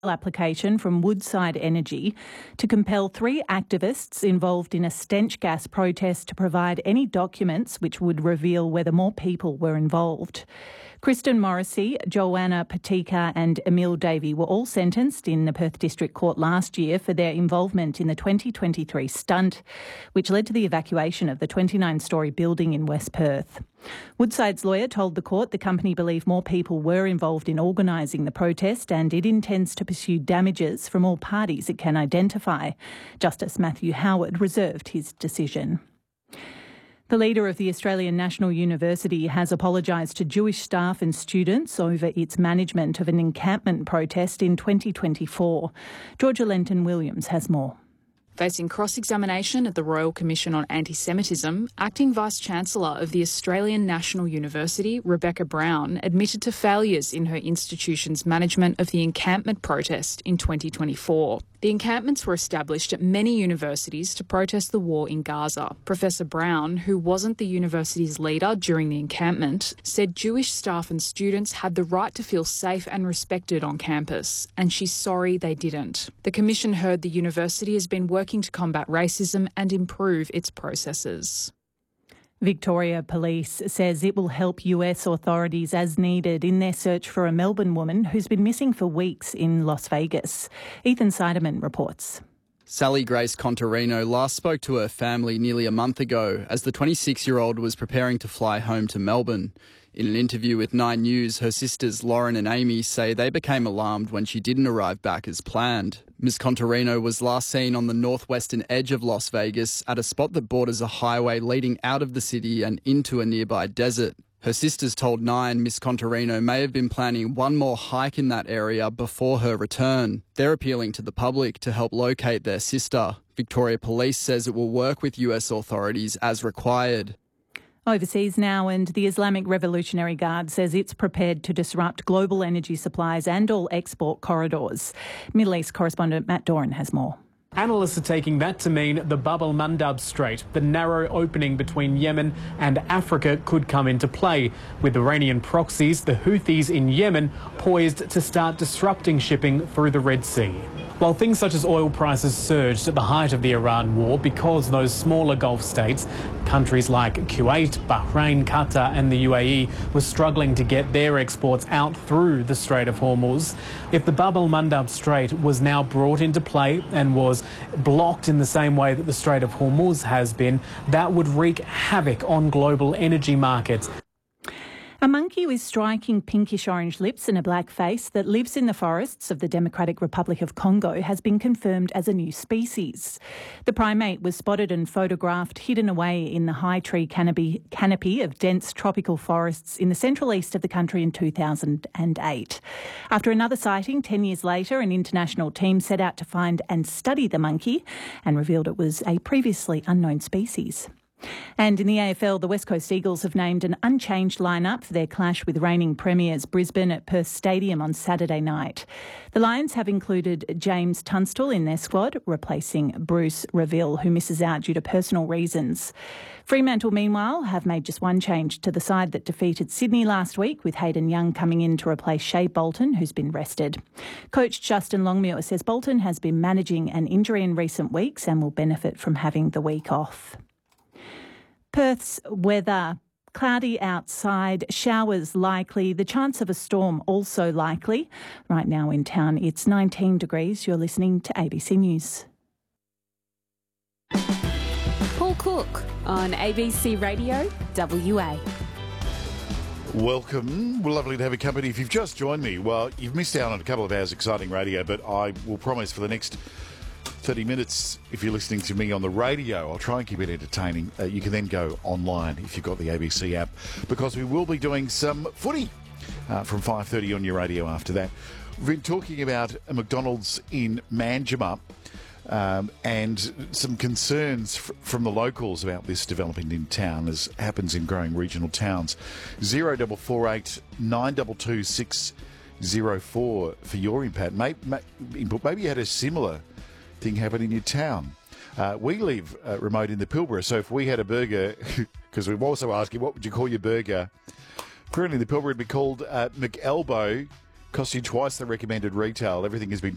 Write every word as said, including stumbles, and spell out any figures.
application from Woodside Energy to compel three activists involved in a stench gas protest to provide any documents which would reveal whether more people were involved. Kristen Morrissey, Joanna Patika and Emil Davey were all sentenced in the Perth District Court last year for their involvement in the twenty twenty-three stunt, which led to the evacuation of the twenty-nine storey building in West Perth. Woodside's lawyer told the court the company believed more people were involved in organising the protest and it intends to pursue damages from all parties it can identify. Justice Matthew Howard reserved his decision. The leader of the Australian National University has apologised to Jewish staff and students over its management of an encampment protest in twenty twenty-four. Georgia Lenton-Williams has more. Facing cross-examination at the Royal Commission on Anti-Semitism, Acting Vice-Chancellor of the Australian National University, Rebecca Brown, admitted to failures in her institution's management of the encampment protest in twenty twenty-four. The encampments were established at many universities to protest the war in Gaza. Professor Brown, who wasn't the university's leader during the encampment, said Jewish staff and students had the right to feel safe and respected on campus, and she's sorry they didn't. The Commission heard the university has been working to combat racism and improve its processes. Victoria Police says it will help U S authorities as needed in their search for a Melbourne woman who's been missing for weeks in Las Vegas. Ethan Seiderman reports. Sally Grace Contarino last spoke to her family nearly a month ago as the twenty-six-year-old was preparing to fly home to Melbourne. In an interview with Nine News, her sisters Lauren and Amy say they became alarmed when she didn't arrive back as planned. Miss Contarino was last seen on the northwestern edge of Las Vegas at a spot that borders a highway leading out of the city and into a nearby desert. Her sisters told Nine Miss Contarino may have been planning one more hike in that area before her return. They're appealing to the public to help locate their sister. Victoria Police says it will work with U S authorities as required. Overseas now, and the Islamic Revolutionary Guard says it's prepared to disrupt global energy supplies and all export corridors. Middle East correspondent Matt Doran has more. Analysts are taking that to mean the Bab el-Mandab Strait, the narrow opening between Yemen and Africa, could come into play, with Iranian proxies, the Houthis in Yemen, poised to start disrupting shipping through the Red Sea. While things such as oil prices surged at the height of the Iran war because those smaller Gulf states, countries like Kuwait, Bahrain, Qatar and the U A E, were struggling to get their exports out through the Strait of Hormuz. If the Bab el-Mandab Strait was now brought into play and was blocked in the same way that the Strait of Hormuz has been, that would wreak havoc on global energy markets. A monkey with striking pinkish-orange lips and a black face that lives in the forests of the Democratic Republic of Congo has been confirmed as a new species. The primate was spotted and photographed hidden away in the high tree canopy, canopy of dense tropical forests in the central east of the country in two thousand eight. After another sighting ten years later, an international team set out to find and study the monkey and revealed it was a previously unknown species. And in the A F L, the West Coast Eagles have named an unchanged lineup for their clash with reigning premiers Brisbane at Perth Stadium on Saturday night. The Lions have included James Tunstall in their squad, replacing Bruce Reville, who misses out due to personal reasons. Fremantle, meanwhile, have made just one change to the side that defeated Sydney last week, with Hayden Young coming in to replace Shea Bolton, who's been rested. Coach Justin Longmuir says Bolton has been managing an injury in recent weeks and will benefit from having the week off. Perth's weather: cloudy outside, showers likely, the chance of a storm also likely. Right now in town it's nineteen degrees. You're listening to A B C News. Paul Cook on A B C Radio W A. Welcome. Well, lovely to have a company. If you've just joined me, well, you've missed out on a couple of hours exciting radio, but I will promise for the next thirty minutes, if you're listening to me on the radio, I'll try and keep it entertaining. Uh, you can then go online if you've got the A B C app, because we will be doing some footy uh, from five thirty on your radio after that. We've been talking about a McDonald's in Manjimup um, and some concerns f- from the locals about this developing in town, as happens in growing regional towns. zero four four eight nine two two six zero four for your impact. Maybe, maybe you had a similar thing happen in your town. Uh, we live uh, remote in the Pilbara, so if we had a burger, because we've also asked you, what would you call your burger? Currently in the Pilbara, it'd be called uh, McElbow. Cost you twice the recommended retail. Everything has been